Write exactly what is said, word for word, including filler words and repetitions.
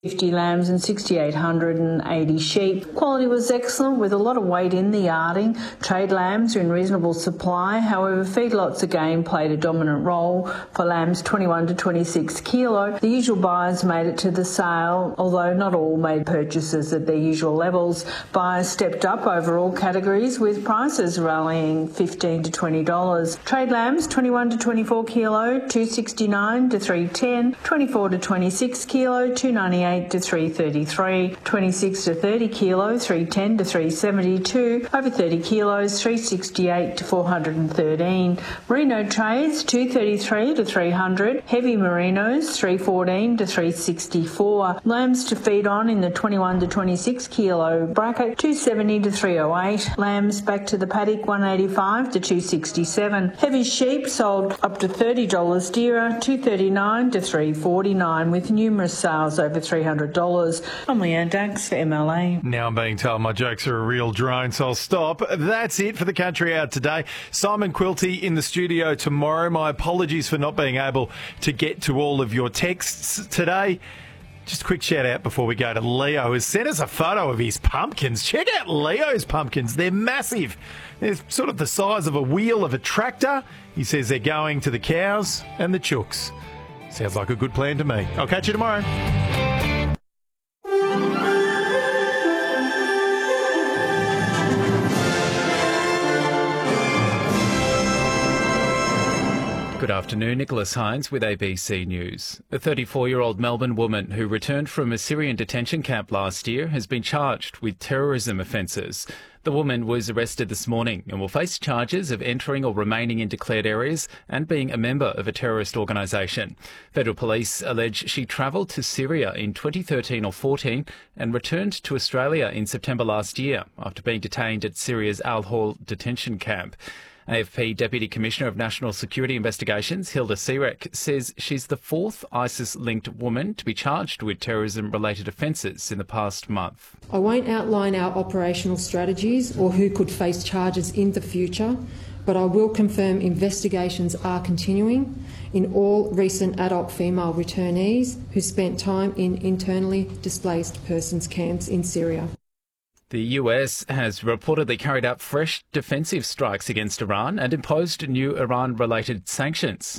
fifty lambs and six thousand eight hundred eighty sheep. Quality was excellent with a lot of weight in the yarding. Trade lambs are in reasonable supply, however feedlots again played a dominant role for lambs twenty-one to twenty-six kilo. The usual buyers made it to the sale, although not all made purchases at their usual levels. Buyers stepped up over all categories with prices rallying fifteen to twenty dollars. Trade lambs twenty-one to twenty-four kilo, two sixty-nine to three ten, twenty-four to twenty-six kilo, two ninety-eight to three thirty-three, twenty-six to thirty kilo, three ten to three seventy-two, over thirty kilos, three sixty-eight to four thirteen. Merino trades two thirty-three to three hundred, heavy merinos three fourteen to three sixty-four. Lambs to feed on in the twenty-one to twenty-six kilo bracket two seventy to three oh eight. Lambs back to the paddock one eighty-five to two sixty-seven. Heavy sheep sold up to thirty dollars dearer, two thirty-nine to three forty-nine, with numerous sales over three hundred dollars. I'm Leanne Dax for M L A. Now I'm being told my jokes are a real drone, so I'll stop. That's it for the Country Hour today. Simon Quilty in the studio tomorrow. My apologies for not being able to get to all of your texts today. Just a quick shout out before we go to Leo, who has sent us a photo of his pumpkins. Check out Leo's pumpkins. They're massive. They're sort of the size of a wheel of a tractor. He says they're going to the cows and the chooks. Sounds like a good plan to me. I'll catch you tomorrow. Good afternoon, Nicholas Hines with A B C News. A thirty-four-year-old Melbourne woman who returned from a Syrian detention camp last year has been charged with terrorism offences. The woman was arrested this morning and will face charges of entering or remaining in declared areas and being a member of a terrorist organisation. Federal police allege she travelled to Syria in twenty thirteen or fourteen and returned to Australia in September last year after being detained at Syria's Al Hol detention camp. A F P Deputy Commissioner of National Security Investigations, Hilda Sirek, says she's the fourth ISIS-linked woman to be charged with terrorism-related offences in the past month. I won't outline our operational strategies or who could face charges in the future, but I will confirm investigations are continuing in all recent adult female returnees who spent time in internally displaced persons camps in Syria. The U S has reportedly carried out fresh defensive strikes against Iran and imposed new Iran-related sanctions.